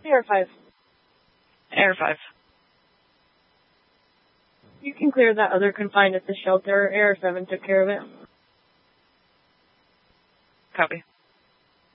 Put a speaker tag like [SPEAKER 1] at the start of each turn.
[SPEAKER 1] Air 5.
[SPEAKER 2] Air 5.
[SPEAKER 1] You can clear that other confined at the shelter. Air 7 took care of it.
[SPEAKER 2] Copy.